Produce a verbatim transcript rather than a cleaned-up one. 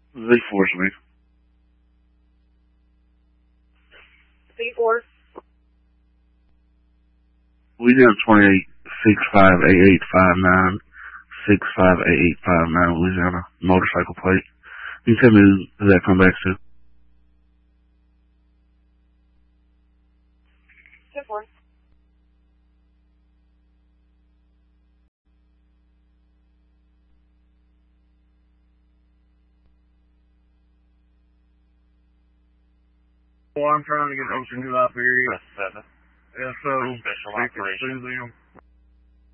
Z four, me. Z four. Louisiana twenty-eight six five eight eight five nine six five eight eight five nine Louisiana motorcycle plate. Can you tell me who that come back to? ten four. Well, I'm trying to get Ocean Hill up here. Press seven. Yeah, so, Special if it's operation. Susie,